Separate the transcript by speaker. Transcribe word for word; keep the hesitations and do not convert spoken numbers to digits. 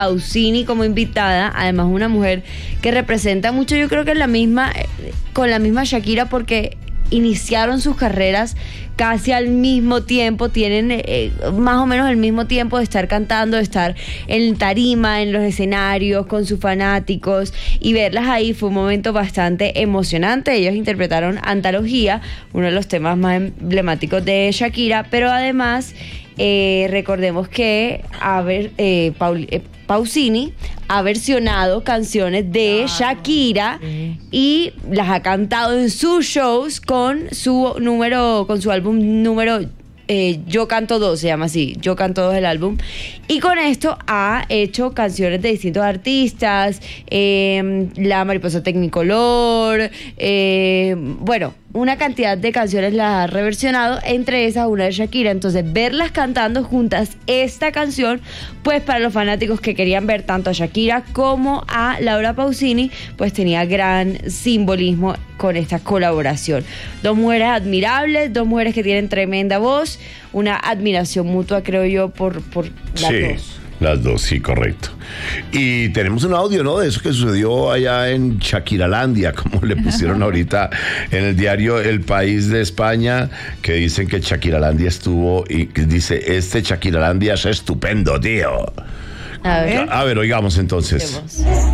Speaker 1: Pausini como invitada, además una mujer que representa mucho, yo creo que la misma, con la misma Shakira, porque iniciaron sus carreras casi al mismo tiempo, tienen eh, más o menos el mismo tiempo de estar cantando, de estar en tarima, en los escenarios, con sus fanáticos, y verlas ahí fue un momento bastante emocionante. Ellos interpretaron Antología, uno de los temas más emblemáticos de Shakira, pero además eh, recordemos que a ver, eh, Paul, eh, Pausini ha versionado canciones de Shakira y las ha cantado en sus shows con su número, con su álbum número eh, Yo Canto Dos, se llama así, Yo Canto Dos el álbum, y con esto ha hecho canciones de distintos artistas, eh, La Mariposa Tecnicolor, eh, bueno, una cantidad de canciones las ha reversionado, entre esas una de Shakira. Entonces verlas cantando juntas esta canción, pues para los fanáticos que querían ver tanto a Shakira como a Laura Pausini, pues tenía gran simbolismo con esta colaboración. Dos mujeres admirables, dos mujeres que tienen tremenda voz, una admiración mutua, creo yo, por, por las
Speaker 2: sí.
Speaker 1: dos.
Speaker 2: Las dos, sí, correcto. Y tenemos un audio, ¿no? De eso que sucedió allá en Shakiralandia, como le pusieron ahorita en el diario El País de España, que dicen que Shakiralandia estuvo, y dice, este Shakiralandia es estupendo, tío.
Speaker 1: A ver.
Speaker 2: A ver, oigamos entonces.
Speaker 1: Vemos.